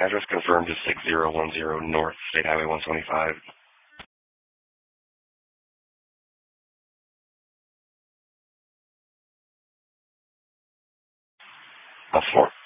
Address confirmed is 6010 North State Highway 125. Floor.